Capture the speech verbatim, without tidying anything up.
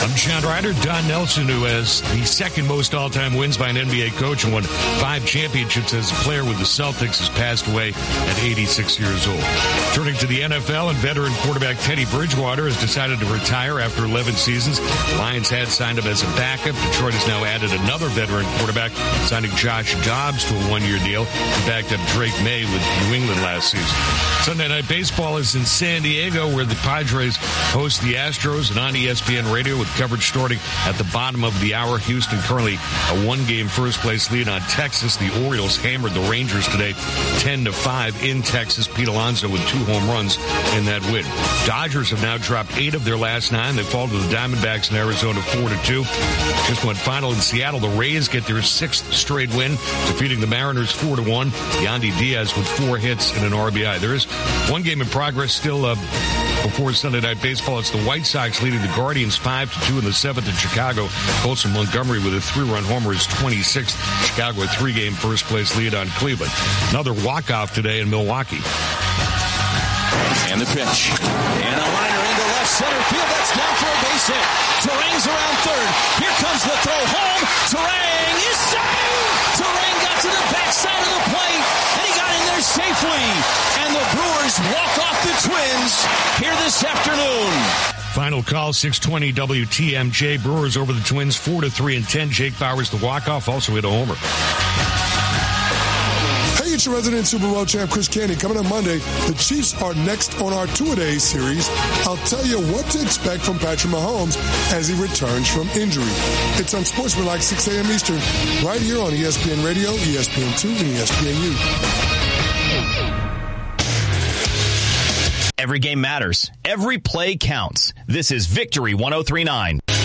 I'm John Ryder. Don Nelson, who has the second most all-time wins by an N B A coach and won five championships as a player with the Celtics, has passed away at eighty-six years old. Turning to the N F L, and veteran quarterback Teddy Bridgewater has decided to retire after eleven seasons. The Lions had signed him as a backup. Detroit has now added another veteran quarterback, signing Josh Dobbs to a one-year deal. He backed up Drake May with New England last season. Sunday Night Baseball is in San Diego, where the Padres host the Astros, and on E S P N Radio with coverage starting at the bottom of the hour. Houston currently a one-game first-place lead on Texas. The Orioles hammered the Rangers today ten to five in Texas. Pete Alonso with two home runs in that win. Dodgers have now dropped eight of their last nine. They fall to the Diamondbacks in Arizona four to two. Just went final in Seattle. The Rays get their sixth straight win, defeating the Mariners four to one. Yandy Diaz with four hits and an R B I. There is one game in progress still uh, before Sunday Night Baseball. It's the White Sox leading the Guardians five to two in the seventh in Chicago. Colson Montgomery with a three-run homer is twenty-sixth. Chicago a three-game first-place lead on Cleveland. Another walk-off today in Milwaukee. And the pitch. And a liner into left center field. That's down for a base hit. Turang's around third. Here comes the throw home. Turang is saved. Turang got to the backside of the plate, and he got in there safely. And the Brewers walk off the Twins here this afternoon. Final call, six twenty W T M J. Brewers over the Twins, four to three and ten. Jake Bauers, the walk-off, also hit a homer. Hey, it's your resident Super Bowl champ, Chris Candy. Coming on Monday, the Chiefs are next on our two-a-days series. I'll tell you what to expect from Patrick Mahomes as he returns from injury. It's on Sportsmanlike, six a.m. Eastern, right here on E S P N Radio, E S P N two, and E S P N U. Every game matters. Every play counts. This is Victory one oh three point nine.